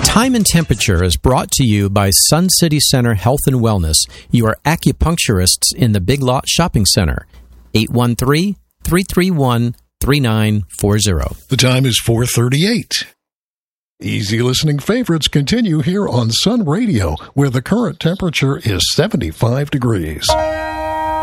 Time and Temperature is brought to you by Sun City Center Health and Wellness, your acupuncturists in the Big Lot Shopping Center. 813-331-3940. The time is 4:38. Easy listening favorites continue here on Sun Radio, where the current temperature is 75 degrees.